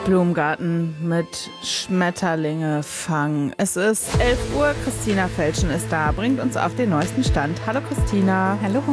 Blumengarten mit Schmetterlinge fangen. Es ist 11 Uhr, Christina Felschen ist da, bringt uns auf den neuesten Stand. Hallo Christina. Hallo.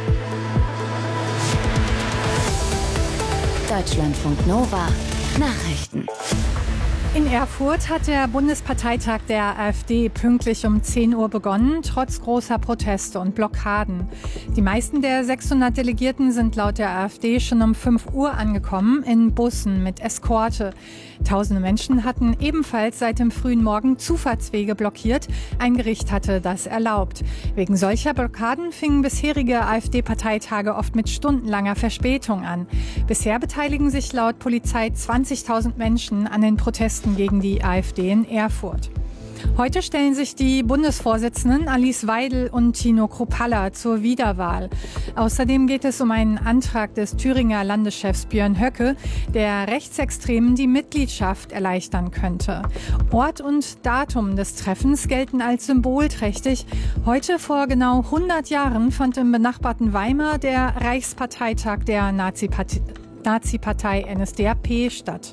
Deutschlandfunk Nova Nachrichten. In Erfurt hat der Bundesparteitag der AfD pünktlich um 10 Uhr begonnen, trotz großer Proteste und Blockaden. Die meisten der 600 Delegierten sind laut der AfD schon um 5 Uhr angekommen, in Bussen mit Eskorte. Tausende Menschen hatten ebenfalls seit dem frühen Morgen Zufahrtswege blockiert. Ein Gericht hatte das erlaubt. Wegen solcher Blockaden fingen bisherige AfD-Parteitage oft mit stundenlanger Verspätung an. Bisher beteiligen sich laut Polizei 20.000 Menschen an den Protesten gegen die AfD in Erfurt. Heute stellen sich die Bundesvorsitzenden Alice Weidel und Tino Kruppalla zur Wiederwahl. Außerdem geht es um einen Antrag des Thüringer Landeschefs Björn Höcke, der Rechtsextremen die Mitgliedschaft erleichtern könnte. Ort und Datum des Treffens gelten als symbolträchtig. Heute vor genau 100 Jahren fand im benachbarten Weimar der Reichsparteitag der Nazi-Partei NSDAP statt.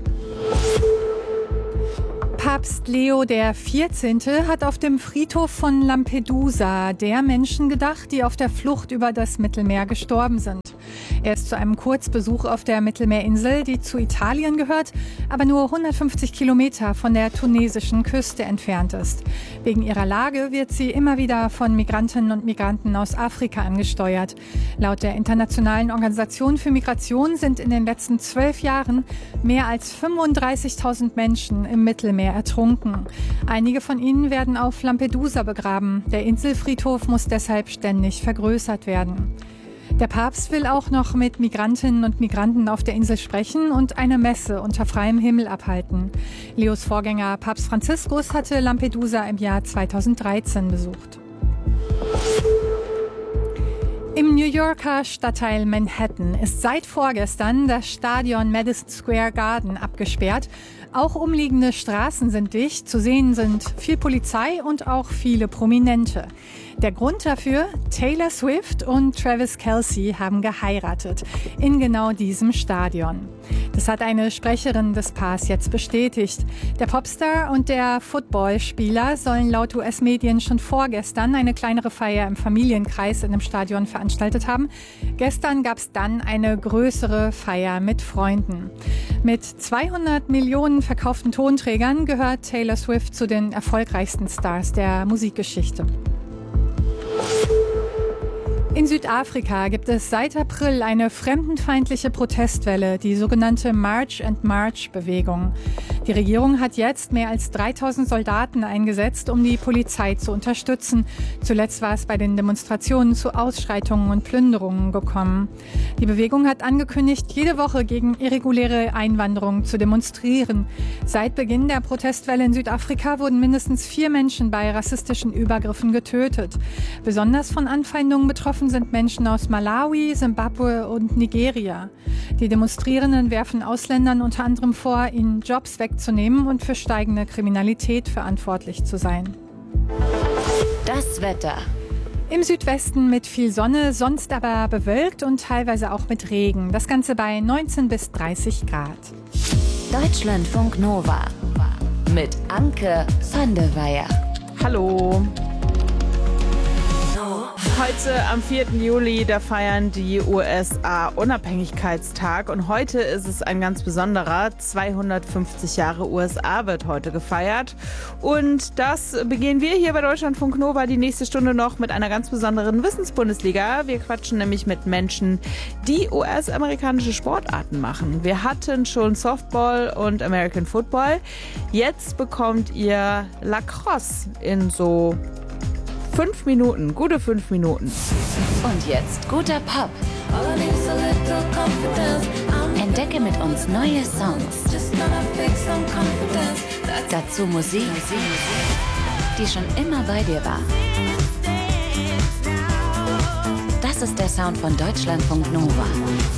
Papst Leo XIV. Hat auf dem Friedhof von Lampedusa der Menschen gedacht, die auf der Flucht über das Mittelmeer gestorben sind. Er ist zu einem Kurzbesuch auf der Mittelmeerinsel, die zu Italien gehört, aber nur 150 Kilometer von der tunesischen Küste entfernt ist. Wegen ihrer Lage wird sie immer wieder von Migrantinnen und Migranten aus Afrika angesteuert. Laut der Internationalen Organisation für Migration sind in den letzten 12 Jahren mehr als 35.000 Menschen im Mittelmeer ertrunken. Einige von ihnen werden auf Lampedusa begraben. Der Inselfriedhof muss deshalb ständig vergrößert werden. Der Papst will auch noch mit Migrantinnen und Migranten auf der Insel sprechen und eine Messe unter freiem Himmel abhalten. Leos Vorgänger Papst Franziskus hatte Lampedusa im Jahr 2013 besucht. Im New Yorker Stadtteil Manhattan ist seit vorgestern das Stadion Madison Square Garden abgesperrt. Auch umliegende Straßen sind dicht. Zu sehen sind viel Polizei und auch viele Prominente. Der Grund dafür: Taylor Swift und Travis Kelce haben geheiratet in genau diesem Stadion. Das hat eine Sprecherin des Paars jetzt bestätigt. Der Popstar und der Footballspieler sollen laut US-Medien schon vorgestern eine kleinere Feier im Familienkreis in dem Stadion veranstaltet haben. Gestern gab es dann eine größere Feier mit Freunden. Mit 200 Millionen verkauften Tonträgern gehört Taylor Swift zu den erfolgreichsten Stars der Musikgeschichte. In Südafrika gibt es seit April eine fremdenfeindliche Protestwelle, die sogenannte March and March-Bewegung. Die Regierung hat jetzt mehr als 3.000 Soldaten eingesetzt, um die Polizei zu unterstützen. Zuletzt war es bei den Demonstrationen zu Ausschreitungen und Plünderungen gekommen. Die Bewegung hat angekündigt, jede Woche gegen irreguläre Einwanderung zu demonstrieren. Seit Beginn der Protestwelle in Südafrika wurden mindestens 4 Menschen bei rassistischen Übergriffen getötet. Besonders von Anfeindungen betroffen sind Menschen aus Malawi, Simbabwe und Nigeria. Die Demonstrierenden werfen Ausländern unter anderem vor, ihnen Jobs wegzunehmen und für steigende Kriminalität verantwortlich zu sein. Das Wetter. Im Südwesten mit viel Sonne, sonst aber bewölkt und teilweise auch mit Regen. Das Ganze bei 19 bis 30 Grad. Deutschlandfunk Nova mit Anke van der Weyer. Hallo. Heute am 4. Juli, da feiern die USA Unabhängigkeitstag und heute ist es ein ganz besonderer. 250 Jahre USA wird heute gefeiert und das begehen wir hier bei Deutschlandfunk Nova die nächste Stunde noch mit einer ganz besonderen Wissensbundesliga. Wir quatschen nämlich mit Menschen, die US-amerikanische Sportarten machen. Wir hatten schon Softball und American Football. Jetzt bekommt ihr Lacrosse in so 5 Minuten, gute 5 Minuten. Und jetzt guter Pop. Entdecke mit uns neue Songs. Dazu Musik, die schon immer bei dir war. Das ist der Sound von Deutschlandfunk Nova.